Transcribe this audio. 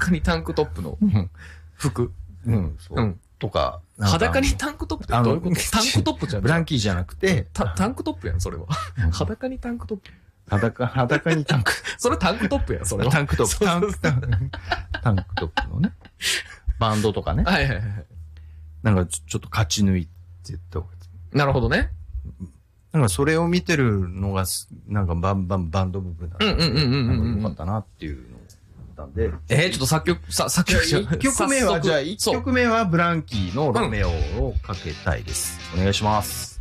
裸にタンクトップの服。 そう。とか。 裸にタンクトップってどういうこと？タンクトップじゃん。 ブランキーじゃなくて。 タンクトップやん、それは。裸にタンクトップ。 裸にタンク。 それタンクトップやん、それは。 タンクトップ。タンクトップのね。バンドとかね。 はいはいはい。 なんかちょっと勝ち抜いてった方がいい。 なるほどね。 なんかそれを見てるのが、なんかバンド部分だった。よかったなっていうのを思ったんで。 ちょっと作曲 1曲目は、じゃあ1曲目はブランキーのロメオをかけたいです。お願いします。